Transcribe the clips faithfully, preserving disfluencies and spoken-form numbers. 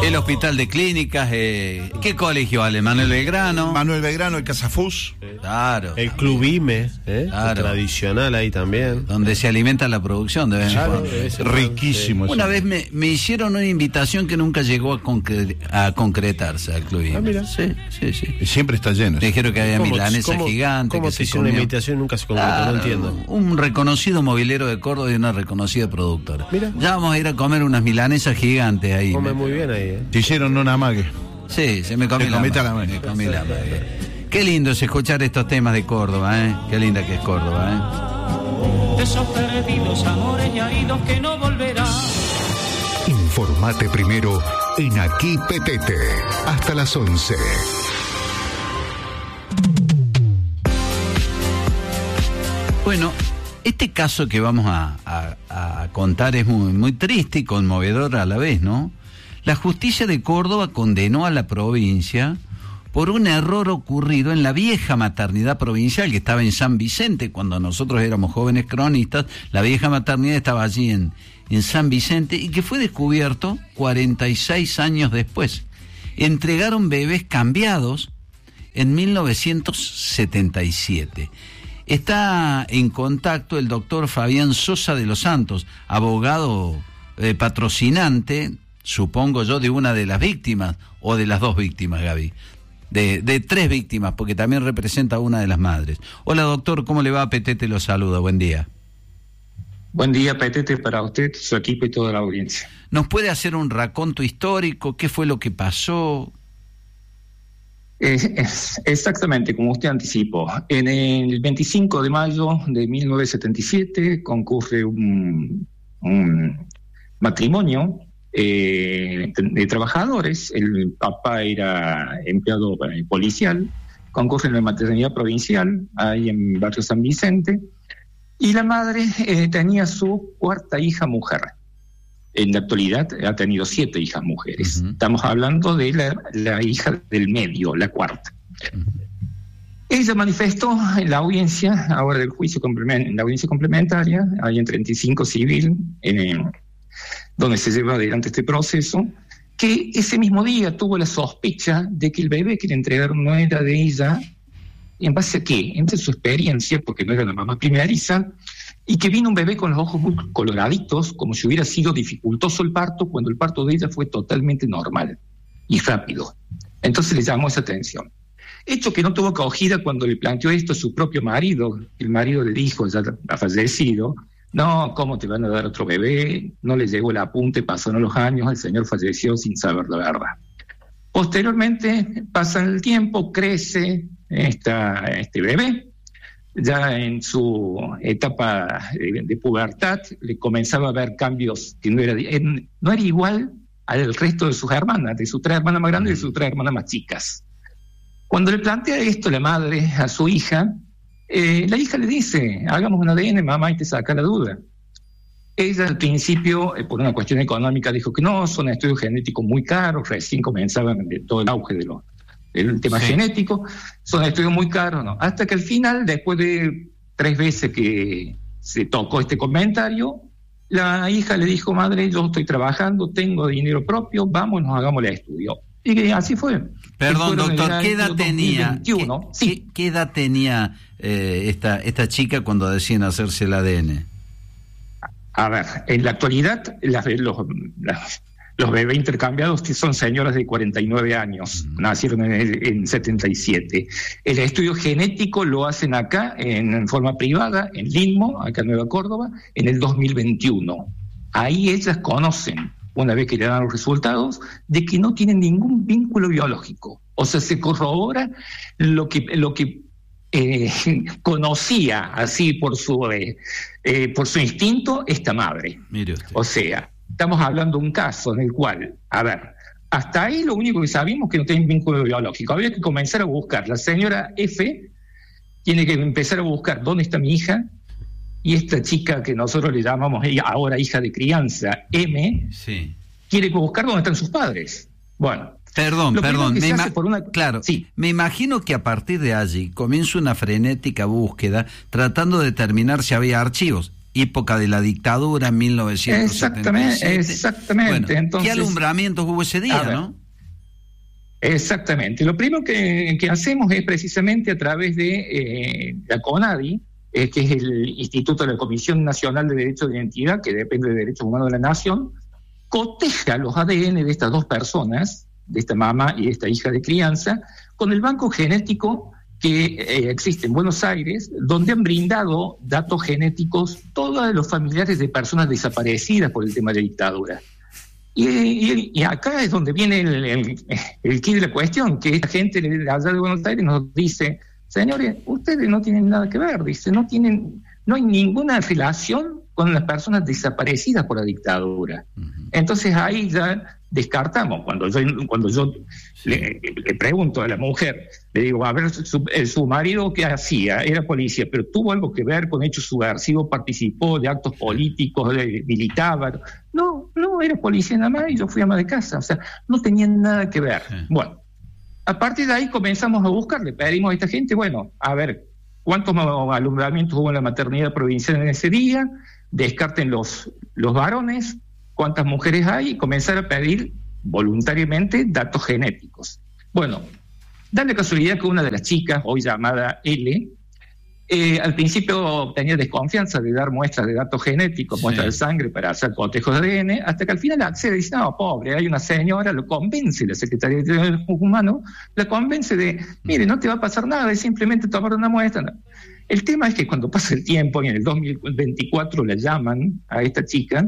El Hospital de Clínicas, eh, ¿qué colegio, Ale? Manuel Belgrano. Manuel Belgrano, el Casafús. Claro. El Club I M E, ¿eh? Claro. Tradicional ahí también. Donde se alimenta la producción de vez en Claro, cuando. ese Riquísimo. Una eso. vez me, me hicieron una invitación que nunca llegó a, concre- a concretarse al Club I M E. Ah, mira. Sí, sí, sí. Siempre está lleno. Me dijeron que había ¿Cómo- milanesa cómo- gigante. ¿Cómo que te se hicieron una comió. invitación y nunca se concretó? Claro, No entiendo. Un reconocido movilero de Córdoba y una reconocida productora. Mira. Ya vamos a ir a comer unas milanesas gigantes ahí. Come Me- muy bien ahí, ¿eh? Te hicieron una mague. Sí, se me comió Te la comiste ma- la mano. me comí la mano. Qué lindo es escuchar estos temas de Córdoba, ¿eh? Qué linda que es Córdoba, De esos perdidos amores ya idos que no volverán. Informate primero en Aquí Petete. Hasta las once. ¿eh? Bueno, este caso que vamos a, a, a contar es muy, muy triste y conmovedor a la vez, ¿no? La justicia de Córdoba condenó a la provincia por un error ocurrido en la vieja maternidad provincial que estaba en San Vicente cuando nosotros éramos jóvenes cronistas. La vieja maternidad estaba allí en, en San Vicente y que fue descubierto cuarenta y seis años después. Entregaron bebés cambiados en mil novecientos setenta y siete. Está en contacto el doctor Fabián Sosa de los Santos, abogado eh, patrocinante, supongo yo, de una de las víctimas, o de las dos víctimas, Gaby. De, de tres víctimas, porque también representa a una de las madres. Hola, doctor, ¿cómo le va? Petete lo saluda, buen día. Buen día, Petete, para usted, su equipo y toda la audiencia. ¿Nos puede hacer un raconto histórico? ¿Qué fue lo que pasó? Es, es exactamente como usted anticipó. En el veinticinco de mayo de mil novecientos setenta y siete concurre un, un matrimonio eh, de trabajadores. El papá era empleado policial, concurre en la maternidad provincial, ahí en Barrio San Vicente, y la madre eh, tenía su cuarta hija mujer. En la actualidad ha tenido siete hijas mujeres. Uh-huh. Estamos hablando de la, la hija del medio, la cuarta. Uh-huh. Ella manifestó en la audiencia, ahora del juicio complement- en la audiencia complementaria, ahí en treinta y cinco civil, en, en, donde se lleva adelante este proceso, que ese mismo día tuvo la sospecha de que el bebé que le entregaron no era de ella. ¿En base a qué? En base a su experiencia, porque no era la mamá primeriza, y que vino un bebé con los ojos muy coloraditos, como si hubiera sido dificultoso el parto, cuando el parto de ella fue totalmente normal y rápido. Entonces le llamó esa atención. Hecho que no tuvo acogida cuando le planteó esto a su propio marido. El marido le dijo, ya ha fallecido, no, ¿cómo te van a dar otro bebé? No le llegó el apunte, pasaron los años, el señor falleció sin saber la verdad. Posteriormente pasa el tiempo, crece esta, este bebé. Ya en su etapa de, de pubertad le comenzaba a ver cambios que no era, en, no era igual al resto de sus hermanas, de sus tres hermanas más grandes y de sus tres hermanas más chicas. Cuando le plantea esto la madre a su hija, eh, la hija le dice, hagamos un A D N, mamá, y te saca la duda. Ella al principio, eh, por una cuestión económica, dijo que no, son estudios genéticos muy caros, recién comenzaban de todo el auge de los el tema sí. genético, son estudios muy caros, ¿no? Hasta que al final, después de tres veces que se tocó este comentario, la hija le dijo, madre, yo estoy trabajando, tengo dinero propio, vamos, nos hagamos el estudio. Y así fue. Perdón, doctor, ¿qué edad tenía? ¿Qué, sí. ¿qué, ¿Qué edad tenía eh, esta, esta chica cuando decían hacerse el A D N? A ver, en la actualidad, las, los... Las, Los bebés intercambiados son señoras de cuarenta y nueve años, mm. nacieron en, en setenta y siete. El estudio genético lo hacen acá en, en forma privada, en Linmo, acá en Nueva Córdoba, en el dos mil veintiuno. Ahí ellas conocen, una vez que le dan los resultados, de que no tienen ningún vínculo biológico. O sea, se corrobora lo que, lo que eh, conocía así por su, eh, eh, por su instinto esta madre. Mire usted. O sea, estamos hablando de un caso en el cual, a ver, hasta ahí lo único que sabíamos es que no tienen vínculo biológico. Había que comenzar a buscar. La señora F tiene que empezar a buscar dónde está mi hija, y esta chica que nosotros le llamamos ahora hija de crianza, M, sí. quiere buscar dónde están sus padres. Bueno. Perdón, perdón, me ima- por una... claro, sí. me imagino que a partir de allí comienza una frenética búsqueda tratando de determinar si había archivos. época de la dictadura, mil novecientos setenta y siete. Exactamente, exactamente. Bueno, Entonces, ¿qué alumbramientos hubo ese día, no? Exactamente. Lo primero que, que hacemos es precisamente a través de eh, la CONADI, eh, que es el Instituto de la Comisión Nacional de Derechos de Identidad, que depende de Derechos Humanos de la Nación, coteja los A D N de estas dos personas, de esta mamá y de esta hija de crianza, con el banco genético que eh, existe en Buenos Aires, donde han brindado datos genéticos todos los familiares de personas desaparecidas por el tema de dictadura. Y, y, y acá es donde viene el, el, el quid de la cuestión, que esta gente de allá de Buenos Aires nos dice: señores, ustedes no tienen nada que ver, dice, no tienen, no hay ninguna relación con las personas desaparecidas por la dictadura. Uh-huh. Entonces ahí ya descartamos. Cuando yo, cuando yo sí. le, le pregunto a la mujer, le digo, a ver, su, su marido ¿qué hacía? Era policía, pero tuvo algo que ver con hechos subversivos, participó de actos políticos, de, militaba. No, no, era policía nada más y yo fui ama de casa. O sea, no tenían nada que ver. Sí. Bueno, a partir de ahí comenzamos a buscar, le pedimos a esta gente, bueno, a ver, ¿cuántos alumbramientos hubo en la maternidad provincial en ese día? Descarten los, los varones, cuántas mujeres hay, y comenzar a pedir voluntariamente datos genéticos. Bueno, da la casualidad que una de las chicas, hoy llamada L, eh, al principio tenía desconfianza de dar muestras de datos genéticos, sí. muestras de sangre para hacer cotejos de A D N, hasta que al final accede y dice, no, pobre, hay una señora, lo convence, la Secretaría de Derechos Humanos, la convence de, mire, no te va a pasar nada, es simplemente tomar una muestra. No. El tema es que cuando pasa el tiempo, y en el dos mil veinticuatro la llaman a esta chica,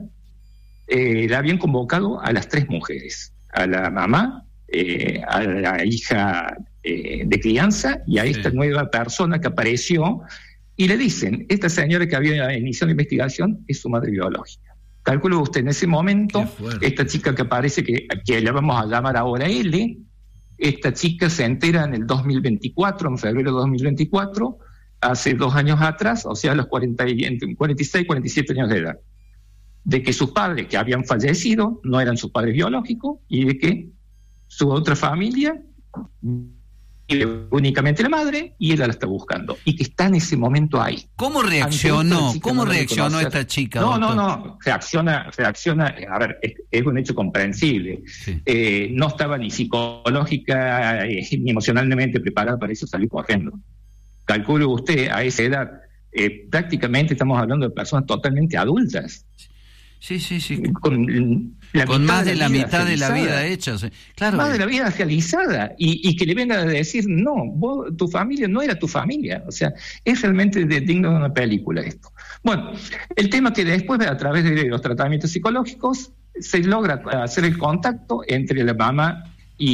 eh, la habían convocado a las tres mujeres, a la mamá, eh, a la hija eh, de crianza y a sí. esta nueva persona que apareció, y le dicen, esta señora que había iniciado la investigación es su madre biológica. Calculo usted, en ese momento, esta chica que aparece, que, que la vamos a llamar ahora L, esta chica se entera en el dos mil veinticuatro, en febrero de dos mil veinticuatro, hace dos años atrás, o sea, a los cuarenta y, cuarenta y seis, cuarenta y siete años de edad, de que sus padres que habían fallecido no eran sus padres biológicos y de que su otra familia únicamente la madre y ella la está buscando y que está en ese momento ahí. ¿Cómo reaccionó? ¿Cómo no reaccionó esta chica? No, doctor? no, no, reacciona, reacciona, a ver, es, es un hecho comprensible. Sí. Eh, no estaba ni psicológica eh, ni emocionalmente preparada para eso, salir corriendo. Calculo usted, a esa edad, eh, prácticamente estamos hablando de personas totalmente adultas. Sí, sí, sí. Con, la Con más de, de la mitad realizada. de la vida hecha. Sí. Claro. Más de la vida realizada. Y, y que le vengan a decir, no, vos, tu familia no era tu familia. O sea, es realmente de, digno de una película esto. Bueno, el tema que después, a través de los tratamientos psicológicos, se logra hacer el contacto entre la mamá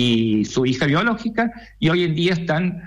y su hija biológica, y hoy en día están...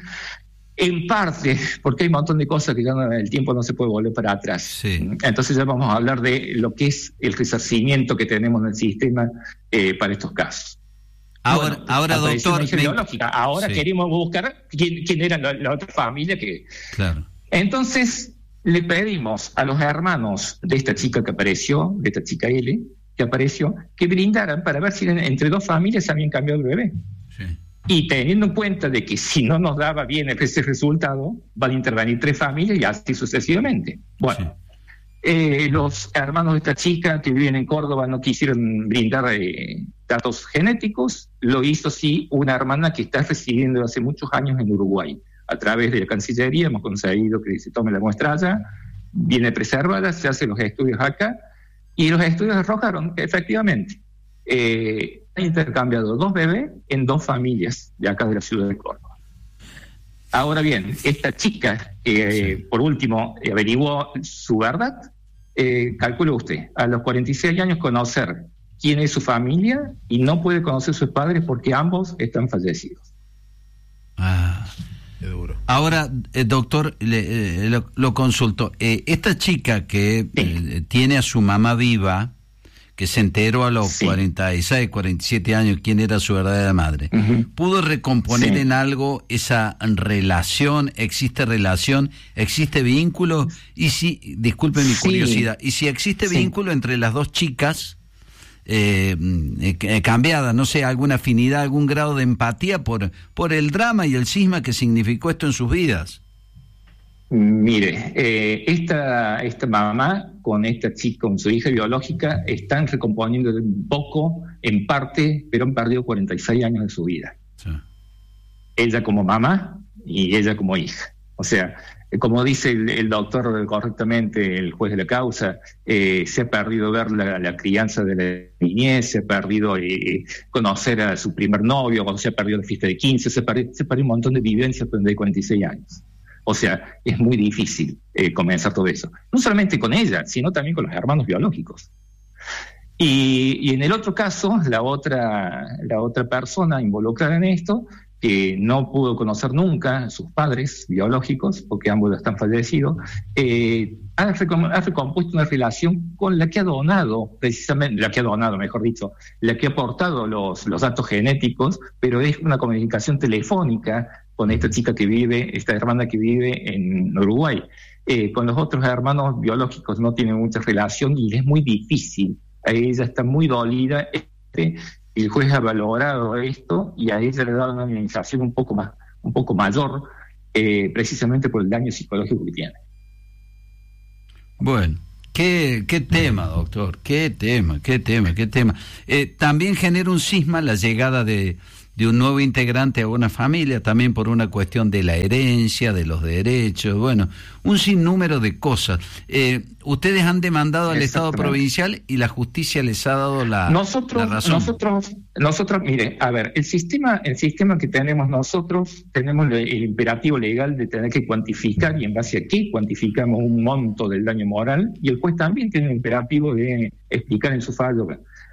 En parte, porque hay un montón de cosas que ya no, el tiempo no se puede volver para atrás. Sí. Entonces ya vamos a hablar de lo que es el resarcimiento que tenemos en el sistema eh, para estos casos. Ahora, bueno, ahora doctor... Me... Ahora sí. queremos buscar quién, quién era la, la otra familia que... Claro. Entonces le pedimos a los hermanos de esta chica que apareció, de esta chica L, que apareció, que brindaran para ver si entre dos familias habían cambiado el bebé. Sí. Y teniendo en cuenta de que si no nos daba bien ese resultado, van a intervenir tres familias y así sucesivamente. Bueno, sí. eh, los hermanos de esta chica que viven en Córdoba no quisieron brindar eh, datos genéticos, lo hizo sí una hermana que está residiendo hace muchos años en Uruguay. A través de la Cancillería hemos conseguido que se tome la muestra allá, viene preservada, se hacen los estudios acá, y los estudios arrojaron que efectivamente... Eh, han intercambiado dos bebés en dos familias de acá de la ciudad de Córdoba. Ahora bien, esta chica, eh, sí. por último, averiguó su verdad, eh, calcule usted, a los cuarenta y seis años conocer quién es su familia y no puede conocer sus padres porque ambos están fallecidos. Ah, qué duro. Ahora, eh, doctor, le, eh, lo, lo consulto. Eh, esta chica que sí. eh, tiene a su mamá viva, que se enteró a los sí. cuarenta y seis, cuarenta y siete años quién era su verdadera madre, uh-huh. ¿pudo recomponer sí. en algo esa relación? ¿Existe relación? ¿Existe vínculo? Y si, disculpe mi sí. curiosidad, y si existe sí. vínculo entre las dos chicas eh, eh, cambiadas, no sé, alguna afinidad, algún grado de empatía por, por el drama y el cisma que significó esto en sus vidas. Mire, eh, esta, esta mamá con esta chica, con su hija biológica, están recomponiendo un poco, en parte, pero han perdido cuarenta y seis años de su vida. Sí. Ella como mamá y ella como hija. O sea, como dice el, el doctor correctamente, el juez de la causa, eh, se ha perdido ver la, la crianza de la niñez, se ha perdido eh, conocer a su primer novio, o se ha perdido la fiesta de quince, se ha perdido, se ha perdido un montón de vivencias de cuarenta y seis años. O sea, es muy difícil eh, comenzar todo eso. No solamente con ella, sino también con los hermanos biológicos. Y, y en el otro caso, la otra, la otra persona involucrada en esto, que no pudo conocer nunca a sus padres biológicos, porque ambos están fallecidos, eh, ha, recom- ha recompuesto una relación con la que ha donado, precisamente, la que ha donado, mejor dicho, la que ha aportado los, los datos genéticos, pero es una comunicación telefónica con esta chica que vive, esta hermana que vive en Uruguay. Eh, con los otros hermanos biológicos no tiene mucha relación y es muy difícil. A ella está muy dolida. Este, el juez ha valorado esto y a ella le ha dado una indemnización un poco más, un poco mayor, eh, precisamente por el daño psicológico que tiene. Bueno, qué, qué tema, doctor, qué tema, qué tema, qué tema. Eh, también genera un cisma la llegada de, de un nuevo integrante a una familia, también por una cuestión de la herencia, de los derechos, bueno, un sinnúmero de cosas. Eh, ustedes han demandado al Estado provincial y la justicia les ha dado la, nosotros, la razón. Nosotros, nosotros, mire, a ver, el sistema, el sistema que tenemos nosotros, tenemos el, el imperativo legal de tener que cuantificar, y en base a qué cuantificamos un monto del daño moral, y el juez también tiene el imperativo de explicar en su fallo.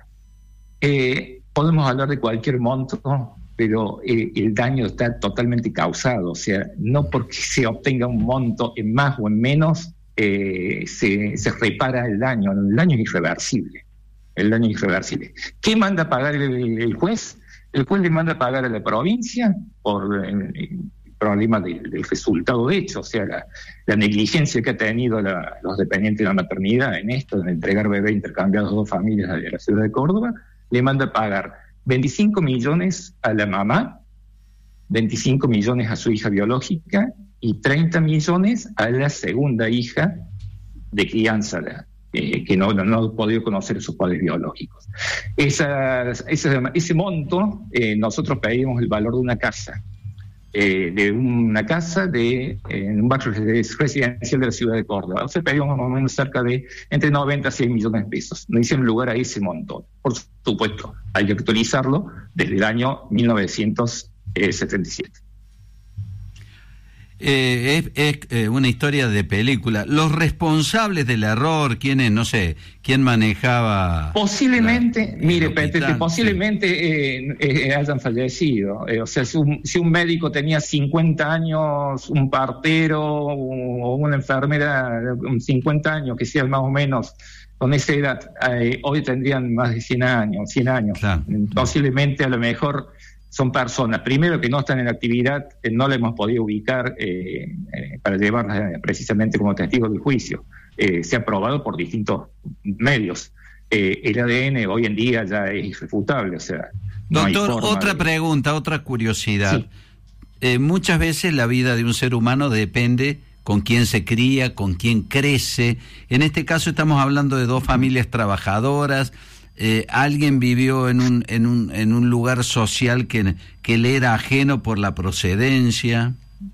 Eh, Podemos hablar de cualquier monto, pero eh, el daño está totalmente causado. O sea, no porque se obtenga un monto en más o en menos, eh, se, se repara el daño. El daño es irreversible. El daño es irreversible. ¿Qué manda a pagar el, el juez? El juez le manda a pagar a la provincia por el, el problema del, del resultado de hecho, o sea, la, la negligencia que ha tenido la, los dependientes de la maternidad en esto, en entregar bebés intercambiados a dos familias de la ciudad de Córdoba. Le manda a pagar veinticinco millones a la mamá, veinticinco millones a su hija biológica y treinta millones a la segunda hija de crianza, eh, que no, no ha podido conocer a sus padres biológicos. Esa, esa, ese monto, eh, nosotros pedimos el valor de una casa, eh, de una casa de, eh, en un barrio residencial de la ciudad de Córdoba. O sea, pedimos más o menos cerca de entre noventa a cien millones de pesos. No hicieron lugar a ese monto. Por supuesto, hay que actualizarlo desde el año mil novecientos setenta y siete. Eh, es es eh, una historia de película. Los responsables del error, ¿quiénes? No sé, ¿quién manejaba? Posiblemente, la, mire, Petete, posiblemente sí. eh, eh, hayan fallecido. Eh, o sea, si un, si un médico tenía cincuenta años, un partero o una enfermera cincuenta años, que sea más o menos con esa edad, eh, hoy tendrían más de cien años, cien años. Claro. Posiblemente, a lo mejor, son personas, primero, que no están en actividad, eh, no la hemos podido ubicar eh, eh, para llevarlas eh, precisamente como testigos del juicio. Eh, se ha probado por distintos medios. Eh, el A D N hoy en día ya es irrefutable. O sea, no doctor, otra de... pregunta, otra curiosidad. Sí. Eh, muchas veces la vida de un ser humano depende con quién se cría, con quién crece. En este caso estamos hablando de dos familias trabajadoras. Eh, alguien vivió en un en un en un lugar social que que le era ajeno por la procedencia.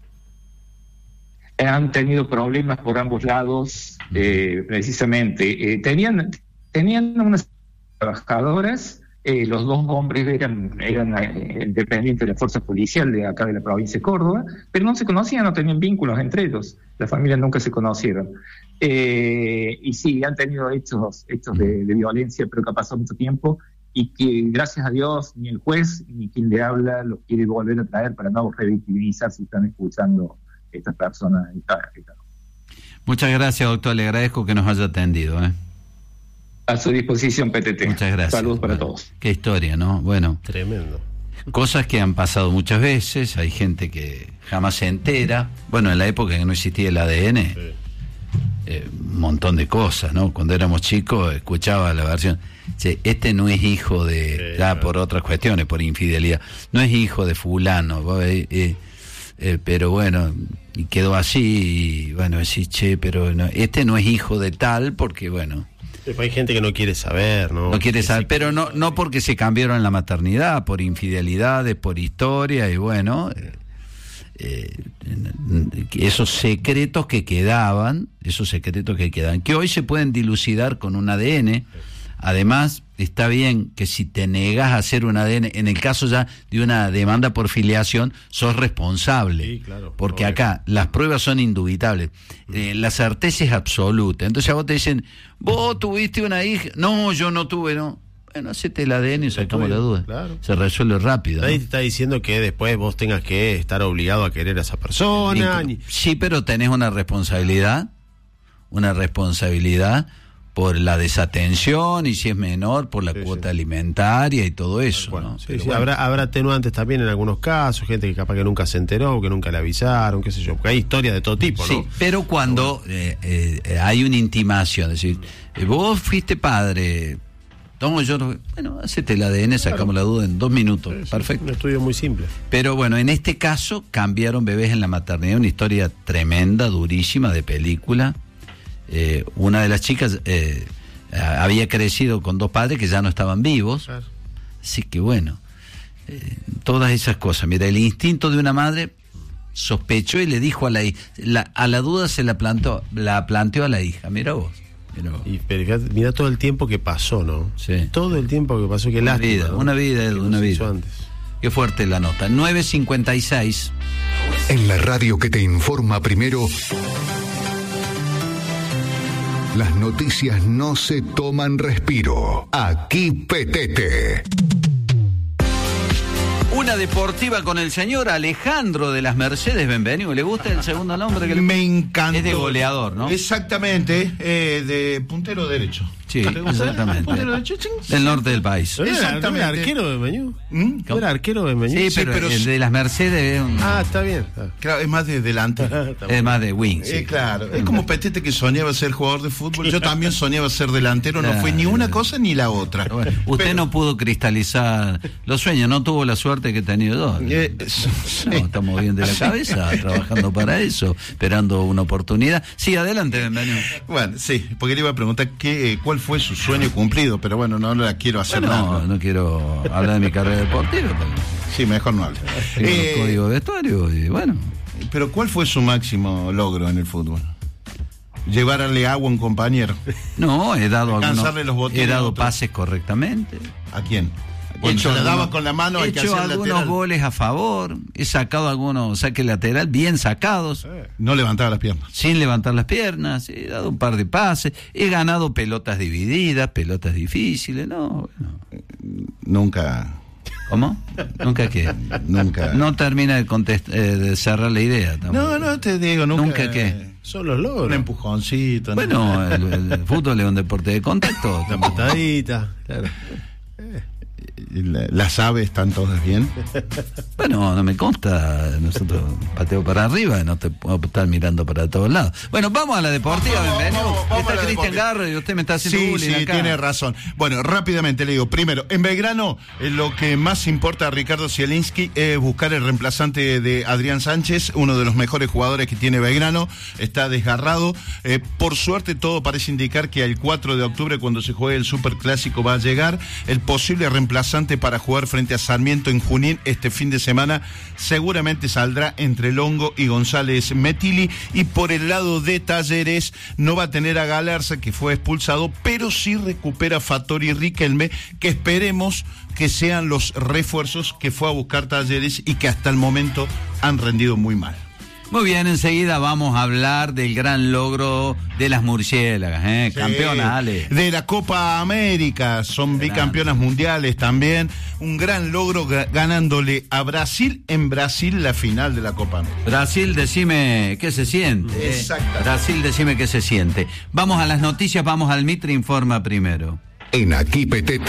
Han tenido problemas por ambos lados, eh, precisamente. Eh, tenían tenían unas trabajadoras. Eh, los dos hombres eran, eran eh, dependientes de la fuerza policial de acá de la provincia de Córdoba, pero no se conocían, no tenían vínculos entre ellos. Las familias nunca se conocieron. Eh, y sí, han tenido hechos, hechos de, de violencia, pero que ha pasado mucho tiempo y que, gracias a Dios, ni el juez ni quien le habla los quiere volver a traer para no revictimizar si están escuchando estas personas. Esta, esta. Muchas gracias, doctor. Le agradezco que nos haya atendido, ¿eh? A su disposición, P T T. Muchas gracias. Saludos para bueno, todos. Qué historia, ¿no? Bueno. Tremendo. Cosas que han pasado muchas veces, hay gente que jamás se entera. Bueno, en la época que no existía el A D N, sí. eh, un montón de cosas, ¿no? Cuando éramos chicos escuchaba la versión, che, este no es hijo de, sí, ya claro. por otras cuestiones, por infidelidad, no es hijo de fulano, eh, eh, eh, pero bueno, y quedó así, y bueno, decís, che, pero no, este no es hijo de tal, porque bueno... Hay gente que no quiere saber, ¿no? No quiere saber, pero no, no porque se cambiaron la maternidad, por infidelidades, por historia, y bueno... Eh, Eh, esos secretos que quedaban, esos secretos que quedan, que hoy se pueden dilucidar con un A D N. Además, está bien que si te negas a hacer un A D N, en el caso ya de una demanda por filiación, sos responsable. Sí, claro, porque obvio. acá las pruebas son indubitables. Eh, la certeza es absoluta. Entonces a vos te dicen, vos tuviste una hija. No, yo no tuve, no. Bueno, hacete el A D N y sacamos la duda. Claro. Se resuelve rápido, ¿no? Nadie te está diciendo que después vos tengas que estar obligado a querer a esa persona. Ni- Ni... Sí, pero tenés una responsabilidad, una responsabilidad por la desatención, y si es menor, por la Sí, cuota sí. alimentaria y todo eso, Bueno, ¿no? sí, Pero sí, bueno. habrá, habrá atenuantes también en algunos casos, gente que capaz que nunca se enteró, que nunca le avisaron, qué sé yo, porque hay historias de todo tipo, ¿no? Sí, pero cuando eh, eh, hay una intimación, es decir, eh, vos fuiste padre, tomo yo, bueno, hacete el A D N, sacamos la duda en dos minutos, Sí, sí, perfecto. Un estudio muy simple. Pero bueno, en este caso cambiaron bebés en la maternidad, una historia tremenda, durísima, de película. Eh, una de las chicas eh, había crecido con dos padres que ya no estaban vivos, Claro. así que bueno, eh, todas esas cosas. Mira, el instinto de una madre sospechó y le dijo a la hija, la, a la duda se la plantó, la planteó a la hija, mira vos. Mira vos. Y pero fíjate, mira todo el tiempo que pasó, ¿no? Sí. Todo el tiempo que pasó, qué Una lástima, vida, ¿no? una vida, Que una no se vida. hizo antes. Qué fuerte la nota. nueve cincuenta y seis. En la radio que te informa primero, las noticias no se toman respiro. Aquí Petete. Una deportiva con el señor Alejandro de las Mercedes Benvenido. ¿Le gusta el segundo nombre que le Me encanta. Es de goleador, ¿no? Exactamente, eh, de puntero derecho. Sí, ¿Te gusta? exactamente. Puntero derecho, ching. Del norte del país. ¿No era- Exactamente. ¿no era arquero de Benvenido? ¿Mm? ¿No era arquero de Benvenido? Sí, Sí, pero, pero el sí. de las Mercedes es, un- Ah, está bien. Ah. Claro, es más de delante. Está es bien. más de wing. sí. Eh, claro, es como Petete que soñaba ser jugador de fútbol. Yo también soñaba ser delantero, no Claro. fue ni una cosa ni la otra. Pero bueno, usted Pero- no pudo cristalizar los sueños, no tuvo la suerte que he tenido yo. Eh, sí. No, estamos bien de la cabeza, trabajando para eso, esperando una oportunidad. Sí, adelante, Benvenido. Bueno, sí, porque le iba a preguntar qué, eh, cuál fue su sueño cumplido, pero bueno, no la quiero hacer No, nada. no quiero hablar de mi carrera deportiva, pero Sí, mejor no hable. tengo Eh, los códigos de vestuario y bueno. pero ¿cuál fue su máximo logro en el fútbol? Llevarle agua a un compañero. No, he dado Alcanzarle algunos, los botines he a dado otro. pases correctamente. ¿A quién? He Él se la daba algunos- con la mano he al que hecho hacía el algunos lateral. goles a favor, he sacado algunos saques lateral bien sacados, No levantaba las piernas. sin levantar las piernas, he dado un par de pases, he ganado pelotas divididas, pelotas difíciles, no, bueno. Nunca, ¿Cómo? ¿Nunca qué? nunca. No termina de, contest- eh, de cerrar la idea. tampoco. no, no, te digo, nunca. ¿Nunca qué? Son los logros. Un empujoncito. ¿no? Bueno, el, el fútbol es un deporte de contacto. Una patadita. Claro. La- Las aves están todas bien. Bueno, no me consta, nosotros pateo para arriba, no te puedo estar mirando para todos lados. Bueno, vamos a la deportiva, Vamos, Benvenido. vamos, vamos a Está la Cristian deportiva. Garro y usted me está haciendo Sí, bullying sí, acá. tiene razón. Bueno, rápidamente le digo, primero, en Belgrano, eh, lo que más importa a Ricardo Zielinski es buscar el reemplazante de Adrián Sánchez, uno de los mejores jugadores que tiene Belgrano, está desgarrado. Eh, por suerte, todo parece indicar que el cuatro de octubre, cuando se juegue el Superclásico, va a llegar el posible reemplazante para jugar frente a Sarmiento en Junín este fin de semana. Seguramente saldrá entre Longo y González Metili. Y por el lado de Talleres, no va a tener a Galarza, que fue expulsado, pero sí recupera a Fattori Riquelme, que esperemos que sean los refuerzos que fue a buscar Talleres y que hasta el momento han rendido muy mal. Muy bien, enseguida vamos a hablar del gran logro de las murciélagas, ¿eh? Sí, Campeonas, Ale. de la Copa América, son Grande. bicampeonas mundiales también. Un gran logro ga- ganándole a Brasil en Brasil la final de la Copa América. Brasil, decime qué se siente. ¿eh? Exacto. Brasil, decime qué se siente. Vamos a las noticias, vamos al Mitre Informa primero. En Aquí Petete.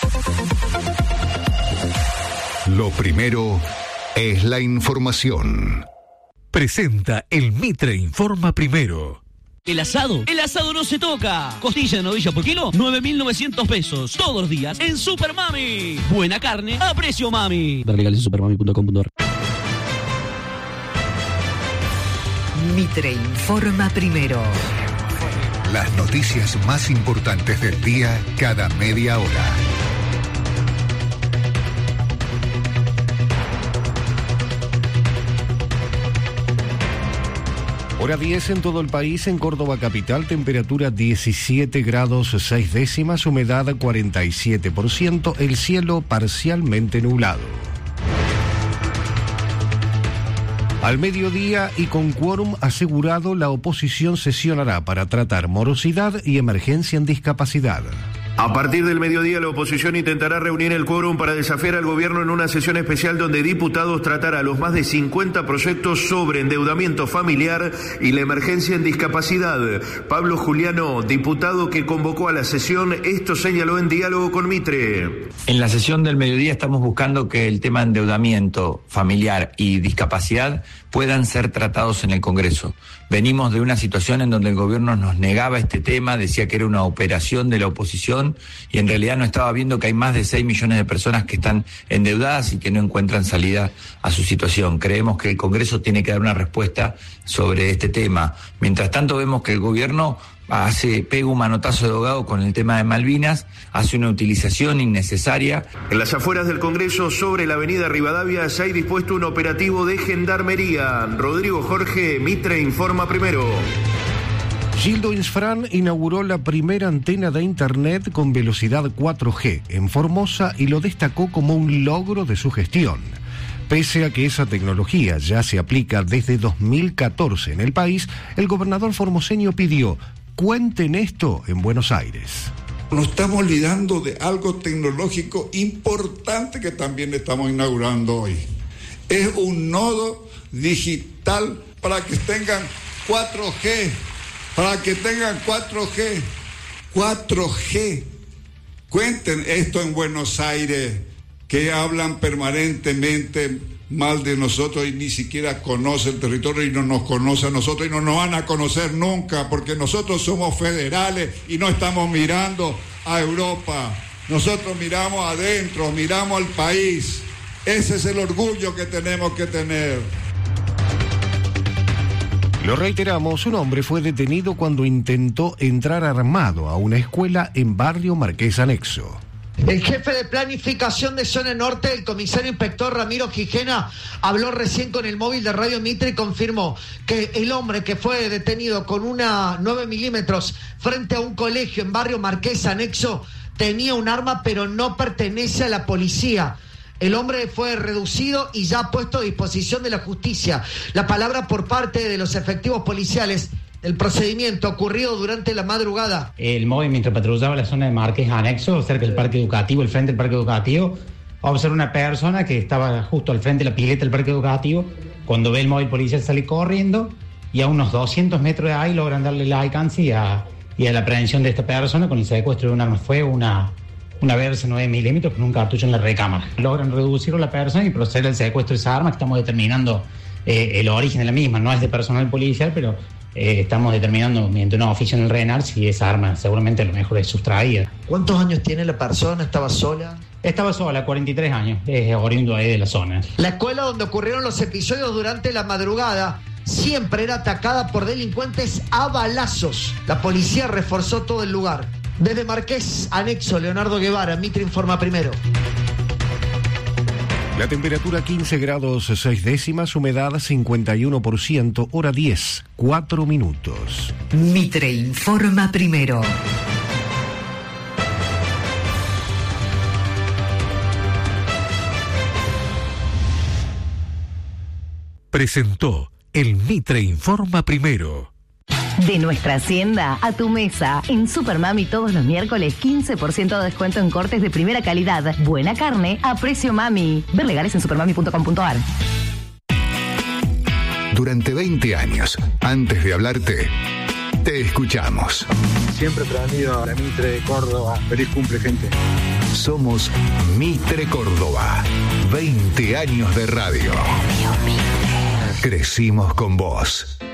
Lo primero es la información. Presenta el Mitre Informa Primero. El asado, el asado no se toca. Costilla de novilla por kilo, nueve mil novecientos pesos. Todos los días en Super Mami. Buena carne a precio mami. Ver legales en supermami punto com punto ar. Mitre informa primero. Las noticias más importantes del día cada media hora. Hora diez en todo el país. En Córdoba capital, temperatura diecisiete grados seis décimas, humedad cuarenta y siete por ciento, el cielo parcialmente nublado. Al mediodía y con quórum asegurado, la oposición sesionará para tratar morosidad y emergencia en discapacidad. A partir del mediodía, la oposición intentará reunir el quórum para desafiar al gobierno en una sesión especial donde diputados tratará los más de cincuenta proyectos sobre endeudamiento familiar y la emergencia en discapacidad. Pablo Juliano, diputado que convocó a la sesión, esto señaló en diálogo con Mitre. En la sesión del mediodía estamos buscando que el tema de endeudamiento familiar y discapacidad puedan ser tratados en el Congreso. Venimos de una situación en donde el gobierno nos negaba este tema, decía que era una operación de la oposición y en realidad no estaba viendo que hay más de seis millones de personas que están endeudadas y que no encuentran salida a su situación. Creemos que el Congreso tiene que dar una respuesta sobre este tema. Mientras tanto vemos que el gobierno hace, pega un manotazo de ahogado con el tema de Malvinas, hace una utilización innecesaria. En las afueras del Congreso, sobre la avenida Rivadavia, se ha dispuesto un operativo de gendarmería. Rodrigo Jorge, Mitre informa primero. Gildo Insfrán inauguró la primera antena de Internet con velocidad cuatro G en Formosa y lo destacó como un logro de su gestión. Pese a que esa tecnología ya se aplica desde dos mil catorce en el país, el gobernador formoseño pidió: cuenten esto en Buenos Aires. Nos estamos olvidando de algo tecnológico importante que también estamos inaugurando hoy. Es un nodo digital para que tengan cuatro G, para que tengan cuatro G, cuatro G. Cuenten esto en Buenos Aires, que hablan permanentemente mal de nosotros y ni siquiera conoce el territorio y no nos conoce a nosotros y no nos van a conocer nunca, porque nosotros somos federales y no estamos mirando a Europa. Nosotros miramos adentro, miramos al país. Ese es el orgullo que tenemos que tener. Lo reiteramos, un hombre fue detenido cuando intentó entrar armado a una escuela en Barrio Marqués Anexo. El jefe de planificación de Zona Norte, el comisario inspector Ramiro Gijena, habló recién con el móvil de Radio Mitre y confirmó que el hombre que fue detenido con una nueve milímetros frente a un colegio en Barrio Marqués Anexo tenía un arma, pero no pertenece a la policía. El hombre fue reducido y ya puesto a disposición de la justicia. La palabra por parte de los efectivos policiales. El procedimiento ocurrido durante la madrugada. El móvil, mientras patrullaba la zona de Marqués Anexo, cerca del parque educativo, el frente del parque educativo, observa una persona que estaba justo al frente de la pileta del parque educativo. Cuando ve el móvil policial sale corriendo y a unos doscientos metros de ahí logran darle el alcance y a, y a la aprehensión de esta persona con el secuestro de un arma de fuego, una, una Versa nueve milímetros con un cartucho en la recámara. Logran reducir a la persona y proceder al secuestro de esa arma, que estamos determinando eh, el origen de la misma. No es de personal policial, pero Eh, estamos determinando mediante una oficio en el RENAR si esa arma seguramente a lo mejor es sustraída. ¿Cuántos años tiene la persona? ¿Estaba sola? Estaba sola, cuarenta y tres años, es oriundo ahí de la zona. La escuela donde ocurrieron los episodios durante la madrugada siempre era atacada por delincuentes a balazos. La policía reforzó todo el lugar. Desde Marqués Anexo, Leonardo Guevara, Mitre informa primero. La temperatura quince grados seis décimas, humedad cincuenta y uno por ciento, hora diez, cuatro minutos. Mitre informa primero. Presentó el Mitre informa primero. De nuestra hacienda a tu mesa. En Supermami todos los miércoles quince por ciento de descuento en cortes de primera calidad. Buena carne a precio mami. Ver legales en supermami punto com punto a r. Durante veinte años, antes de hablarte, te escuchamos. Siempre prendido a la Mitre de Córdoba. Feliz cumple, gente. Somos Mitre Córdoba. veinte años de radio. Radio Mitre. Crecimos con vos.